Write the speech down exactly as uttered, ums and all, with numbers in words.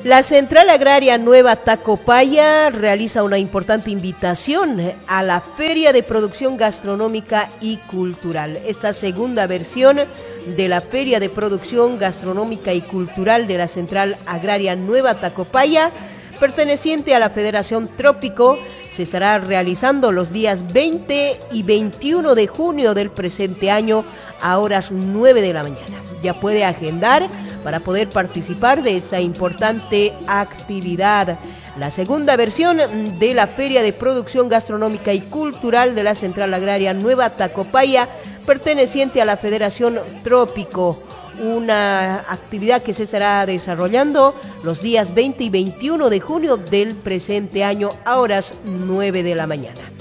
La Central Agraria Nueva Tacopaya realiza una importante invitación a la Feria de Producción Gastronómica y Cultural. Esta segunda versión de la Feria de Producción Gastronómica y Cultural de la Central Agraria Nueva Tacopaya, perteneciente a la Federación Trópico, se estará realizando los días veinte y veintiuno de junio del presente año a horas nueve de la mañana. Ya puede agendar para poder participar de esta importante actividad. La segunda versión de la Feria de Producción Gastronómica y Cultural de la Central Agraria Nueva Tacopaya, perteneciente a la Federación Trópico, una actividad que se estará desarrollando los días veinte y veintiuno de junio del presente año a horas nueve de la mañana.